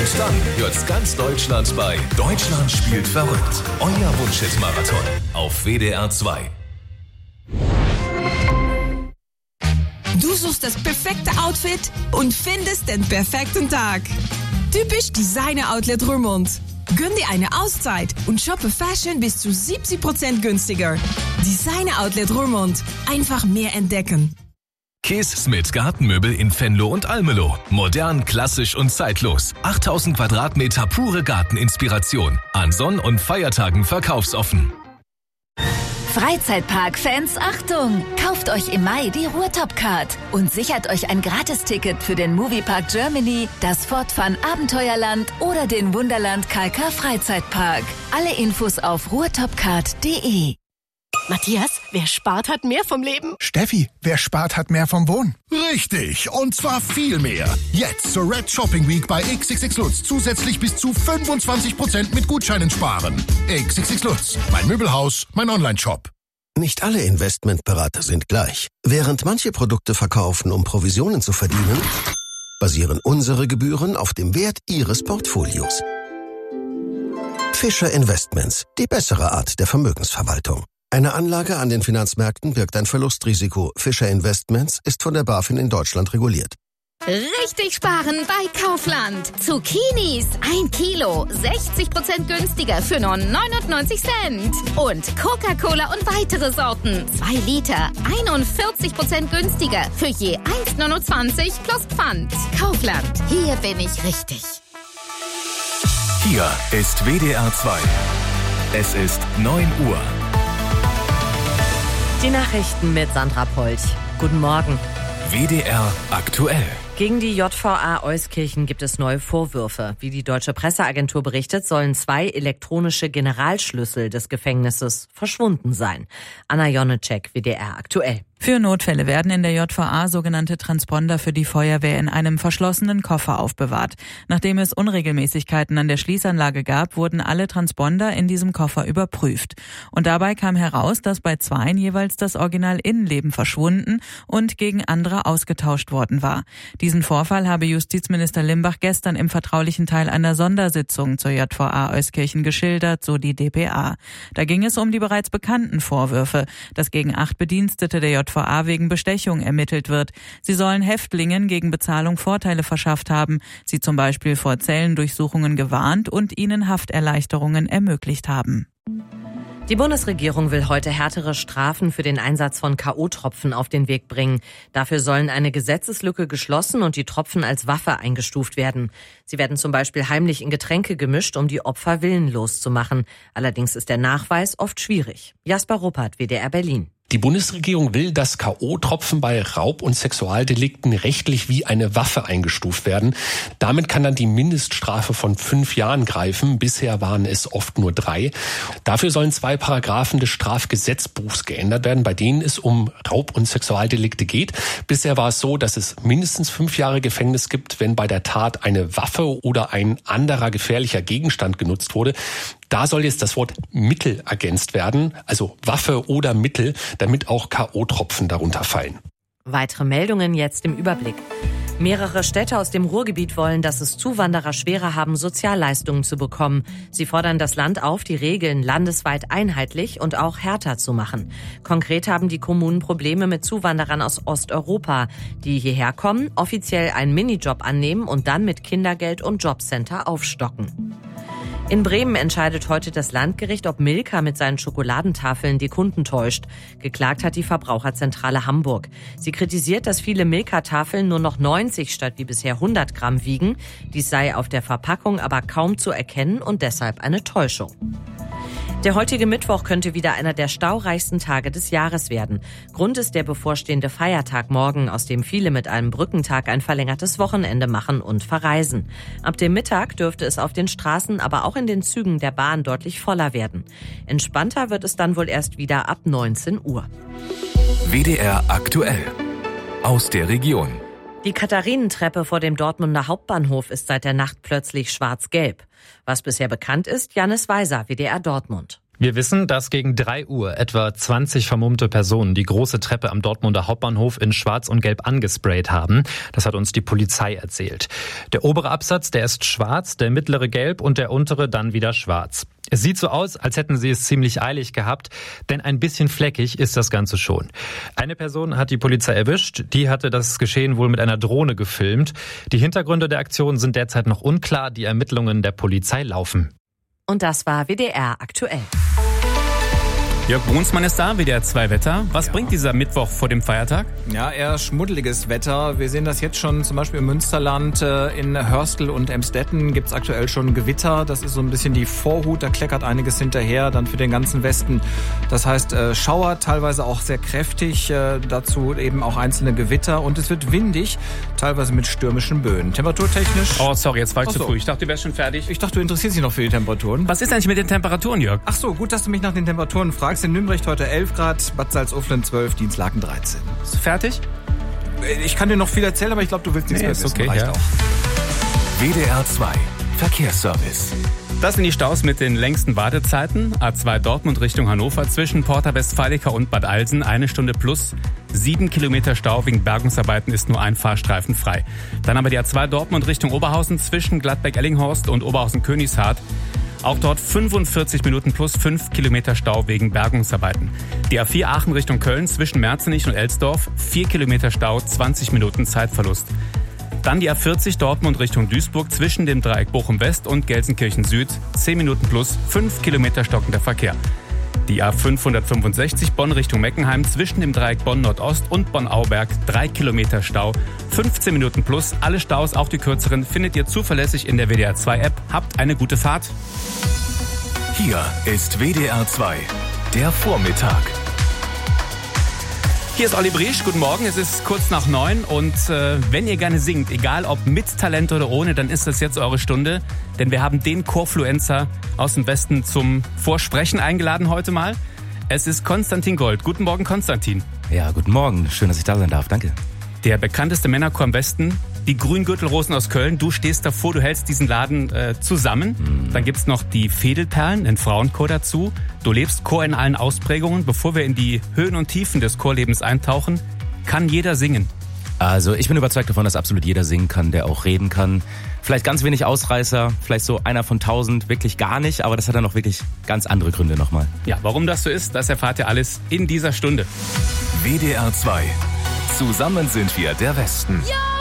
Und dann hört's ganz Deutschland bei Deutschland spielt verrückt. Euer Wunschhit-Marathon auf WDR 2. Du suchst das perfekte Outfit und findest den perfekten Tag. Typisch Designer Outlet Roermond. Gönn dir eine Auszeit und shoppe Fashion bis zu 70% günstiger. Designer Outlet Roermond. Einfach mehr entdecken. Kees Smith Gartenmöbel in Venlo und Almelo. Modern, klassisch und zeitlos. 8000 Quadratmeter pure Garteninspiration. An Sonn- und Feiertagen verkaufsoffen. Freizeitpark-Fans, Achtung! Kauft euch im Mai die Ruhrtop-Card und sichert euch ein Gratisticket für den Moviepark Germany, das Fort Fun Abenteuerland oder den Wunderland KK Freizeitpark. Alle Infos auf ruhrtopcard.de. Matthias, wer spart, hat mehr vom Leben. Steffi, wer spart, hat mehr vom Wohnen. Richtig, und zwar viel mehr. Jetzt zur Red Shopping Week bei XXX Lutz zusätzlich bis zu 25% mit Gutscheinen sparen. XXX Lutz, mein Möbelhaus, mein Online-Shop. Nicht alle Investmentberater sind gleich. Während manche Produkte verkaufen, um Provisionen zu verdienen, basieren unsere Gebühren auf dem Wert Ihres Portfolios. Fischer Investments, die bessere Art der Vermögensverwaltung. Eine Anlage an den Finanzmärkten birgt ein Verlustrisiko. Fischer Investments ist von der BaFin in Deutschland reguliert. Richtig sparen bei Kaufland. Zucchinis 1 Kilo, 60% günstiger für nur 99 Cent. Und Coca-Cola und weitere Sorten, 2 Liter, 41% günstiger für je 1,29 plus Pfand. Kaufland, hier bin ich richtig. Hier ist WDR 2. Es ist 9 Uhr. Die Nachrichten mit Sandra Polch. Guten Morgen. WDR aktuell. Gegen die JVA Euskirchen gibt es neue Vorwürfe. Wie die Deutsche Presseagentur berichtet, sollen 2 elektronische Generalschlüssel des Gefängnisses verschwunden sein. Anna Jonecek, WDR aktuell. Für Notfälle werden in der JVA sogenannte Transponder für die Feuerwehr in einem verschlossenen Koffer aufbewahrt. Nachdem es Unregelmäßigkeiten an der Schließanlage gab, wurden alle Transponder in diesem Koffer überprüft. Und dabei kam heraus, dass bei 2 jeweils das Original-Innenleben verschwunden und gegen andere ausgetauscht worden war. Diesen Vorfall habe Justizminister Limbach gestern im vertraulichen Teil einer Sondersitzung zur JVA Euskirchen geschildert, so die dpa. Da ging es um die bereits bekannten Vorwürfe, dass gegen 8 Bedienstete der JVA wegen Bestechung ermittelt wird. Sie sollen Häftlingen gegen Bezahlung Vorteile verschafft haben, sie zum Beispiel vor Zellendurchsuchungen gewarnt und ihnen Hafterleichterungen ermöglicht haben. Die Bundesregierung will heute härtere Strafen für den Einsatz von K.O.-Tropfen auf den Weg bringen. Dafür sollen eine Gesetzeslücke geschlossen und die Tropfen als Waffe eingestuft werden. Sie werden zum Beispiel heimlich in Getränke gemischt, um die Opfer willenlos zu machen. Allerdings ist der Nachweis oft schwierig. Jasper Ruppert, WDR Berlin. Die Bundesregierung will, dass K.O.-Tropfen bei Raub- und Sexualdelikten rechtlich wie eine Waffe eingestuft werden. Damit kann dann die Mindeststrafe von 5 Jahren greifen. Bisher waren es oft nur 3. Dafür sollen 2 Paragraphen des Strafgesetzbuchs geändert werden, bei denen es um Raub- und Sexualdelikte geht. Bisher war es so, dass es mindestens 5 Jahre Gefängnis gibt, wenn bei der Tat eine Waffe oder ein anderer gefährlicher Gegenstand genutzt wurde. Da soll jetzt das Wort Mittel ergänzt werden, also Waffe oder Mittel, damit auch K.O.-Tropfen darunter fallen. Weitere Meldungen jetzt im Überblick. Mehrere Städte aus dem Ruhrgebiet wollen, dass es Zuwanderer schwerer haben, Sozialleistungen zu bekommen. Sie fordern das Land auf, die Regeln landesweit einheitlich und auch härter zu machen. Konkret haben die Kommunen Probleme mit Zuwanderern aus Osteuropa, die hierher kommen, offiziell einen Minijob annehmen und dann mit Kindergeld und Jobcenter aufstocken. In Bremen entscheidet heute das Landgericht, ob Milka mit seinen Schokoladentafeln die Kunden täuscht. Geklagt hat die Verbraucherzentrale Hamburg. Sie kritisiert, dass viele Milka-Tafeln nur noch 90 statt wie bisher 100 Gramm wiegen. Dies sei auf der Verpackung aber kaum zu erkennen und deshalb eine Täuschung. Der heutige Mittwoch könnte wieder einer der staureichsten Tage des Jahres werden. Grund ist der bevorstehende Feiertag morgen, aus dem viele mit einem Brückentag ein verlängertes Wochenende machen und verreisen. Ab dem Mittag dürfte es auf den Straßen, aber auch in den Zügen der Bahn deutlich voller werden. Entspannter wird es dann wohl erst wieder ab 19 Uhr. WDR aktuell. Aus der Region. Die Katharinentreppe vor dem Dortmunder Hauptbahnhof ist seit der Nacht plötzlich schwarz-gelb. Was bisher bekannt ist, Jannis Weiser, WDR Dortmund. Wir wissen, dass gegen 3 Uhr etwa 20 vermummte Personen die große Treppe am Dortmunder Hauptbahnhof in Schwarz und Gelb angesprayt haben. Das hat uns die Polizei erzählt. Der obere Absatz, der ist schwarz, der mittlere gelb und der untere dann wieder schwarz. Es sieht so aus, als hätten sie es ziemlich eilig gehabt, denn ein bisschen fleckig ist das Ganze schon. Eine Person hat die Polizei erwischt, die hatte das Geschehen wohl mit einer Drohne gefilmt. Die Hintergründe der Aktion sind derzeit noch unklar, die Ermittlungen der Polizei laufen. Und das war WDR aktuell. Jörg Brunsmann ist da, WDR 2 Wetter. Was bringt dieser Mittwoch vor dem Feiertag? Ja, eher schmuddeliges Wetter. Wir sehen das jetzt schon zum Beispiel im Münsterland. In Hörstel und Emstetten gibt's aktuell schon Gewitter. Das ist so ein bisschen die Vorhut, da kleckert einiges hinterher, dann für den ganzen Westen. Das heißt Schauer, teilweise auch sehr kräftig, dazu eben auch einzelne Gewitter. Und es wird windig, teilweise mit stürmischen Böen. Temperaturtechnisch... Oh, sorry, jetzt war ich zu früh. Ich dachte, du wärst schon fertig. Ich dachte, du interessierst dich noch für die Temperaturen. Was ist eigentlich mit den Temperaturen, Jörg? Ach so, gut, dass du mich nach den Temperaturen fragst. In Nürnberg heute 11 Grad, Bad Salzuflen 12, Dienstlaken 13. Ist fertig? Ich kann dir noch viel erzählen, aber ich glaube, du willst nichts mehr wissen. Okay, reicht ja. auch. WDR 2 Verkehrsservice. Das sind die Staus mit den längsten Wartezeiten. A2 Dortmund Richtung Hannover zwischen Porta Westfalica und Bad Alsen 1 Stunde plus. 7 Kilometer Stau wegen Bergungsarbeiten ist nur ein Fahrstreifen frei. Dann aber die A2 Dortmund Richtung Oberhausen zwischen Gladbeck-Ellinghorst und Oberhausen-Königshardt. Auch dort 45 Minuten plus 5 Kilometer Stau wegen Bergungsarbeiten. Die A4 Aachen Richtung Köln zwischen Merzenich und Elsdorf 4 Kilometer Stau, 20 Minuten Zeitverlust. Dann die A40 Dortmund Richtung Duisburg zwischen dem Dreieck Bochum West und Gelsenkirchen Süd 10 Minuten plus 5 Kilometer stockender Verkehr. Die A565 Bonn Richtung Meckenheim zwischen dem Dreieck Bonn Nordost und Bonn-Auberg 3 Kilometer Stau, 15 Minuten plus. Alle Staus, auch die kürzeren, findet ihr zuverlässig in der WDR 2 App. Habt eine gute Fahrt. Hier ist WDR 2, der Vormittag. Hier ist Olli Briesch, guten Morgen, es ist kurz nach 9 und wenn ihr gerne singt, egal ob mit Talent oder ohne, dann ist das jetzt eure Stunde, denn wir haben den Chorfluencer aus dem Westen zum Vorsprechen eingeladen heute mal. Es ist Konstantin Gold. Guten Morgen, Konstantin. Ja, guten Morgen, schön, dass ich da sein darf, danke. Der bekannteste Männerchor im Westen, die Grüngürtelrosen aus Köln. Du stehst davor, du hältst diesen Laden zusammen. Dann gibt's noch die Fädelperlen, den Frauenchor dazu. Du lebst Chor in allen Ausprägungen. Bevor wir in die Höhen und Tiefen des Chorlebens eintauchen, kann jeder singen. Also ich bin überzeugt davon, dass absolut jeder singen kann, der auch reden kann. Vielleicht ganz wenig Ausreißer, vielleicht so einer von 1000, wirklich gar nicht. Aber das hat dann noch wirklich ganz andere Gründe nochmal. Ja, warum das so ist, das erfahrt ihr alles in dieser Stunde. WDR 2. Zusammen sind wir der Westen. Ja!